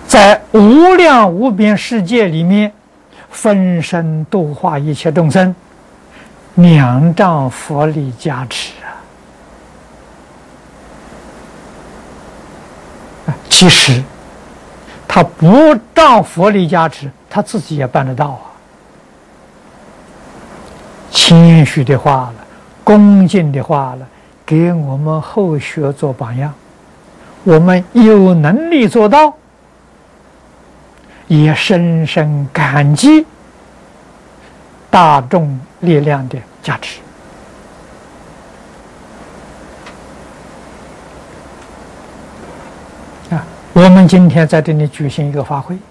在无量无边世界里面，分身度化一切众生，两仗佛力加持啊！其实他不仗佛力加持，他自己也办得到啊。谦虚的话了，恭敬的话了，给我们后学做榜样。我们有能力做到，也深深感激大众力量的加持。我们今天在这里举行一个法会。